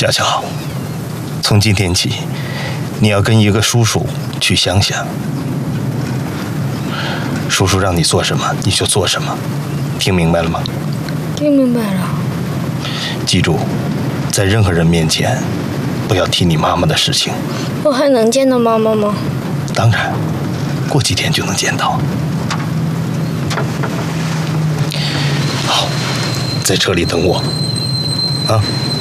小乔，从今天起，你要跟一个叔叔去乡下。叔叔让你做什么，你就做什么，听明白了吗？ 听明白了。 记住，在任何人面前，不要提你妈妈的事情。 我还能见到妈妈吗？ 当然，过几天就能见到。好，在车里等我，啊。